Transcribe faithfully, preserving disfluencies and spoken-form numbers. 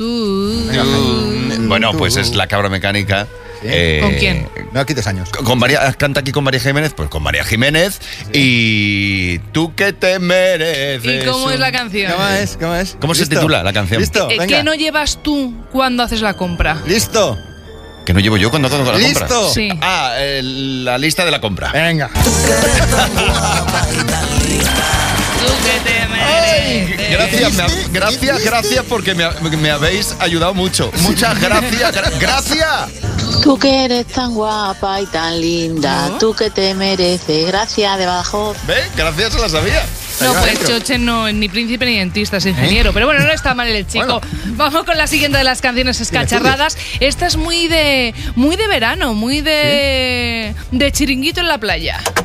Mm, bueno, pues es La Cabra Mecánica. ¿Sí? Eh, ¿Con quién? No quites años. Con María, canta aquí con María Jiménez, pues con María Jiménez. Sí. Y tú que te mereces. ¿Y cómo es la canción? ¿Cómo es? ¿Cómo es? ¿Cómo ¿Listo? se titula la canción? ¿Listo? Eh, Venga. ¿Qué no llevas tú cuando haces la compra? ¿Listo? ¿Que no llevo yo cuando hago la ¿Listo? compra? Sí. Ah, el- la lista de la compra. Venga. Tú que te mereces. Gracias, me ha- gracias, gracias porque me, ha- me habéis ayudado mucho. Muchas gracias. gra- ¡Gracias! Tú que eres tan guapa y tan linda, ¿No? tú que te mereces, gracias de Badajoz. ¿Ves? Gracias, se la sabía. No, Allá pues adentro. Choche no es ni príncipe ni dentista, es ingeniero. Pero bueno, no está mal el chico. Bueno. Vamos con la siguiente de las canciones escacharradas. Esta es muy de muy de verano, muy de, de chiringuito en la playa.